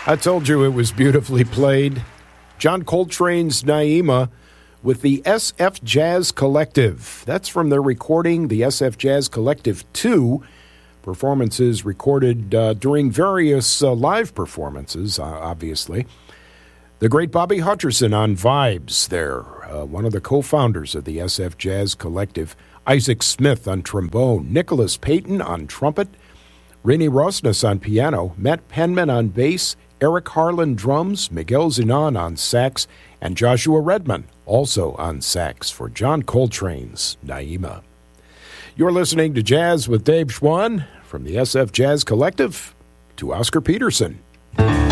I told you it was beautifully played. John Coltrane's Naima with the SF Jazz Collective. That's from their recording, the SF Jazz Collective 2. Performances recorded during various live performances, obviously. The great Bobby Hutcherson on vibes there, one of the co-founders of the SF Jazz Collective. Isaac Smith on trombone, Nicholas Payton on trumpet, Rennie Rosnes on piano, Matt Penman on bass, Eric Harlan drums, Miguel Zenon on sax, and Joshua Redman also on sax for John Coltrane's Naima. You're listening to Jazz with Dave Schwann from the SF Jazz Collective. To Oscar Peterson.